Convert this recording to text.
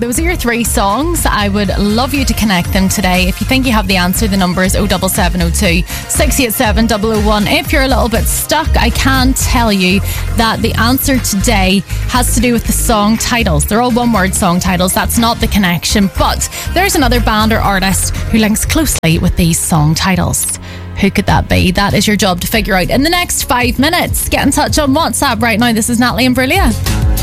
those are your 3 songs. I would love you to connect them today. If you think you have the answer, the number is 07702 687 001. If you're a little bit stuck, I can tell you that the answer today has to do with the song titles. They're all one-word song titles. That's not the connection, but there's another band or artist who links closely with these song titles. Who could that be? That is your job to figure out in the next 5 minutes. Get in touch on WhatsApp right now. This is Natalie and Brulia.